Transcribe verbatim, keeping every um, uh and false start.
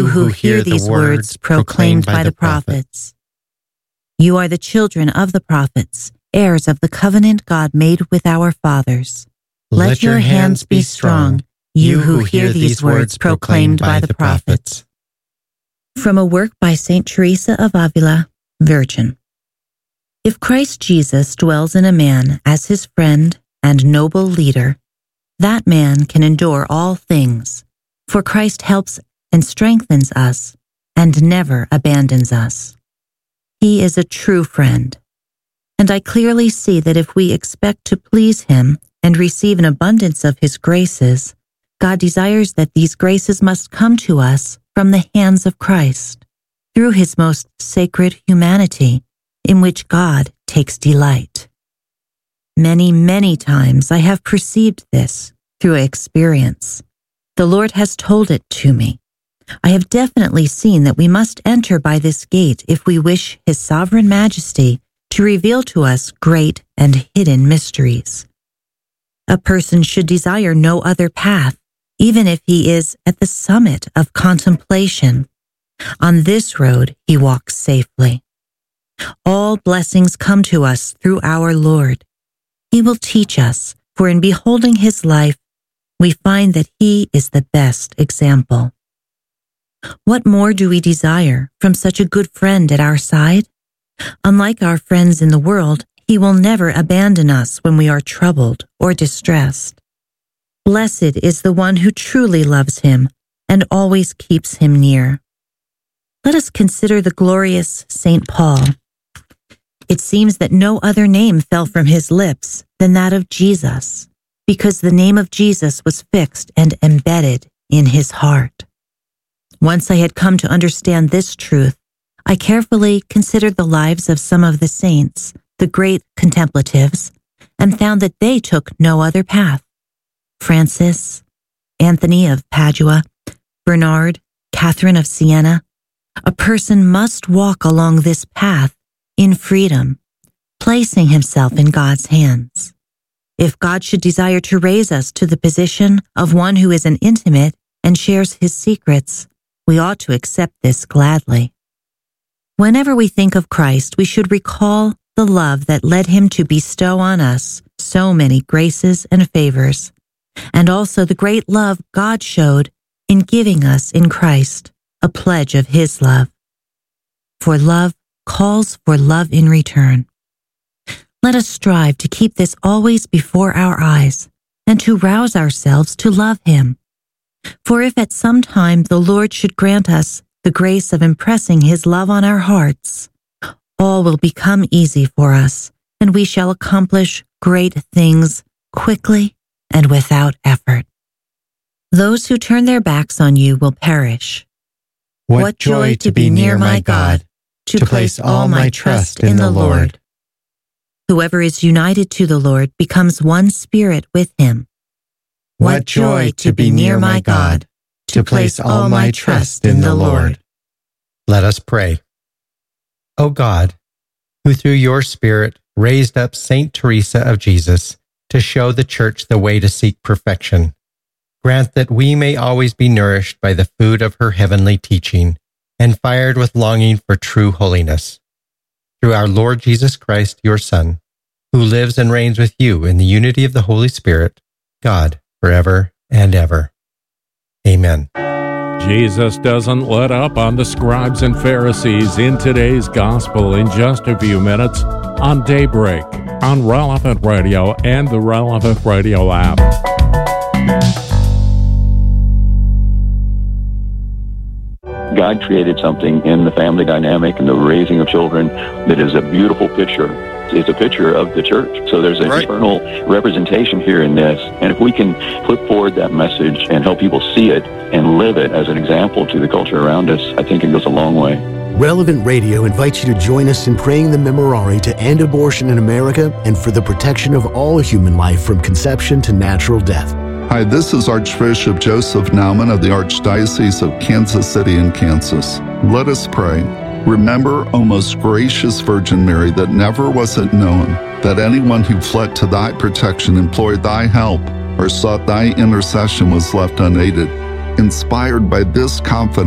who hear these words proclaimed by the prophets. You are the children of the prophets, heirs of the covenant God made with our fathers. Let your hands be strong, you who hear these words proclaimed by the prophets. From a work by Saint Teresa of Avila, Virgin. If Christ Jesus dwells in a man as his friend and noble leader, that man can endure all things, for Christ helps and strengthens us and never abandons us. He is a true friend, and I clearly see that if we expect to please him and receive an abundance of his graces, God desires that these graces must come to us from the hands of Christ, through his most sacred humanity, in which God takes delight. Many, many times I have perceived this through experience. The Lord has told it to me. I have definitely seen that we must enter by this gate if we wish His sovereign majesty to reveal to us great and hidden mysteries. A person should desire no other path, even if he is at the summit of contemplation. On this road he walks safely. All blessings come to us through our Lord. He will teach us, for in beholding his life, we find that he is the best example. What more do we desire from such a good friend at our side? Unlike our friends in the world, he will never abandon us when we are troubled or distressed. Blessed is the one who truly loves him and always keeps him near. Let us consider the glorious Saint Paul. It seems that no other name fell from his lips than that of Jesus, because the name of Jesus was fixed and embedded in his heart. Once I had come to understand this truth, I carefully considered the lives of some of the saints, the great contemplatives, and found that they took no other path. Francis, Anthony of Padua, Bernard, Catherine of Siena. A person must walk along this path in freedom, placing himself in God's hands. If God should desire to raise us to the position of one who is an intimate and shares his secrets, we ought to accept this gladly. Whenever we think of Christ, we should recall the love that led him to bestow on us so many graces and favors, and also the great love God showed in giving us in Christ a pledge of his love. For love calls for love in return. Let us strive to keep this always before our eyes and to rouse ourselves to love him. For if at some time the Lord should grant us the grace of impressing his love on our hearts, all will become easy for us, and we shall accomplish great things quickly and without effort. Those who turn their backs on you will perish. What, what joy to be near my God, to place all my trust in the Lord. Whoever is united to the Lord becomes one spirit with him. What joy to be near my God, to place all my trust in the Lord. Let us pray. O God, who through your Spirit raised up Saint Teresa of Jesus to show the Church the way to seek perfection, grant that we may always be nourished by the food of her heavenly teaching and fired with longing for true holiness. Through our Lord Jesus Christ, your Son, who lives and reigns with you in the unity of the Holy Spirit, God, forever and ever. Amen. Jesus doesn't let up on the scribes and Pharisees in today's gospel in just a few minutes on Daybreak, on Relevant Radio and the Relevant Radio app. God created something in the family dynamic and the raising of children that is a beautiful picture. It's a picture of the church. So there's an right. eternal representation here in this. And if we can put forward that message and help people see it and live it as an example to the culture around us, I think it goes a long way. Relevant Radio invites you to join us in praying the Memorare to end abortion in America and for the protection of all human life from conception to natural death. Hi, this is Archbishop Joseph Naumann of the Archdiocese of Kansas City in Kansas. Let us pray. Remember, O most gracious Virgin Mary, that never was it known that anyone who fled to thy protection, implored thy help, or sought thy intercession was left unaided. Inspired by this confidence,